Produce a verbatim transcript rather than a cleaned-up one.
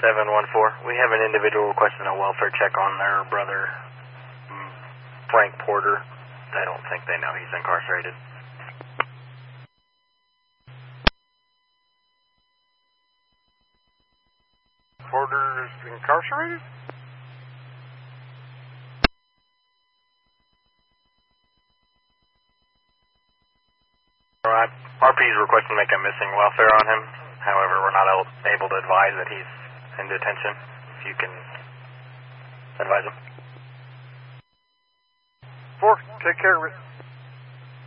seven one four. We have an individual requesting a welfare check on their brother, Frank Porter. I don't think they know he's incarcerated. Porter is incarcerated? Alright, R P is requesting to make a missing welfare on him. However, we're not able to advise that he's in detention. If you can advise him. Four, take care of it.